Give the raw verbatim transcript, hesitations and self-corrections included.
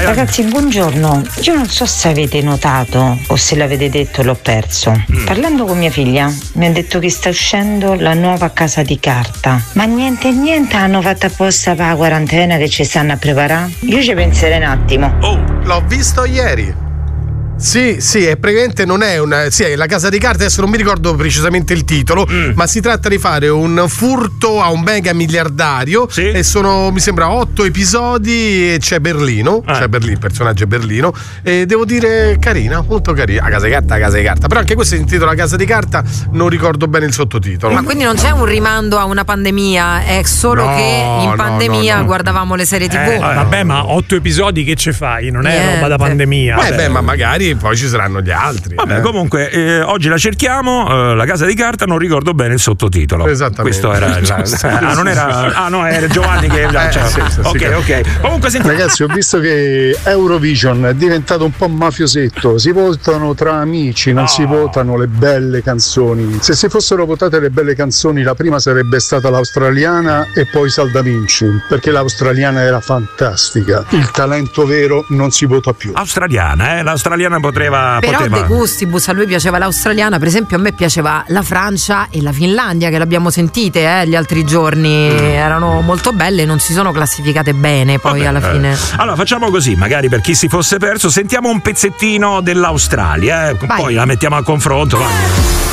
Ragazzi, buongiorno. Io non so se avete notato o se l'avete detto, l'ho perso. Mm. Parlando con mia figlia, mi ha detto che sta uscendo la nuova Casa di Carta. Ma niente, niente hanno fatto apposta per la quarantena che ci stanno a preparare? Io ci penserei un attimo. Oh, l'ho visto ieri. Sì, sì, è praticamente non è una. Sì, è la Casa di Carta, adesso non mi ricordo precisamente il titolo, mm. ma si tratta di fare un furto a un mega miliardario. Sì. E sono, mi sembra, otto episodi. E c'è Berlino. Eh. C'è Berlino, il personaggio è Berlino. E devo dire, carina, molto carina. La Casa di Carta, la Casa di Carta. Però anche questo si intitola Casa di Carta, non ricordo bene il sottotitolo. Ma quindi non c'è un rimando a una pandemia, è solo no, che in pandemia no, no, no. guardavamo le serie tivù. Eh, vabbè, ma otto episodi che ce fai? Non è Niente. roba da pandemia. Eh, beh, ma magari poi ci saranno gli altri. Vabbè, eh. comunque eh, oggi la cerchiamo, eh, la Casa di Carta, non ricordo bene il sottotitolo. Esattamente. Questo era il, ah, non era ah no, era Giovanni che eh, cioè, sì, sì, ok, sì, ok. Comunque senti... Ragazzi, ho visto che Eurovision è diventato un po' mafiosetto, si votano tra amici, non oh. si votano le belle canzoni. Se si fossero votate le belle canzoni, la prima sarebbe stata l'australiana e poi Salda Vinci, perché l'australiana era fantastica. Il talento vero non si vota più. Australiana, eh? L'australiana poteva Però poteva. De gustibus, a lui piaceva l'australiana, per esempio a me piaceva la Francia e la Finlandia, che l'abbiamo sentite eh, gli altri giorni, mm. erano molto belle, non si sono classificate bene poi Vabbè, alla fine. Eh. Allora facciamo così, magari per chi si fosse perso, sentiamo un pezzettino dell'Australia, eh? poi la mettiamo a confronto. Va.